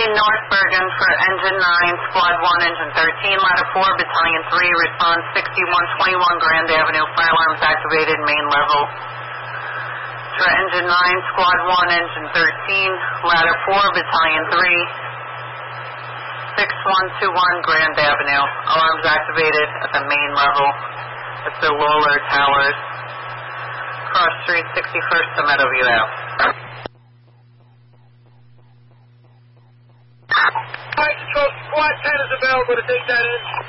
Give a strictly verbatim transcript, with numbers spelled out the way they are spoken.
In North Bergen for Engine nine, Squad one, Engine thirteen, Ladder four, Battalion three, response sixty-one twenty-one Grand Avenue, fire alarms activated, main level. For Engine nine, Squad one, Engine thirteen, Ladder four, Battalion three, six one two one Grand Avenue, alarms activated at the main level. It's the Lawler Towers. Cross Street, sixty-first to Meadowview Ave. Alright, Control, Squad ten is available to take that in.